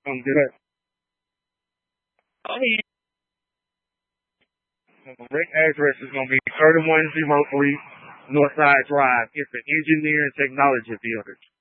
Good. I mean, direct address is going to be 3103 Northside Drive. It's the Engineering Technology Building.